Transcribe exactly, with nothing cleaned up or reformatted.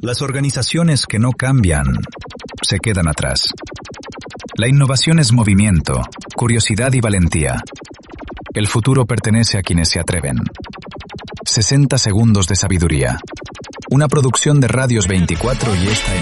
Las organizaciones que no cambian se quedan atrás. La innovación es movimiento, curiosidad y valentía. El futuro pertenece a quienes se atreven. sesenta segundos de sabiduría. Una producción de Radios veinticuatro y esta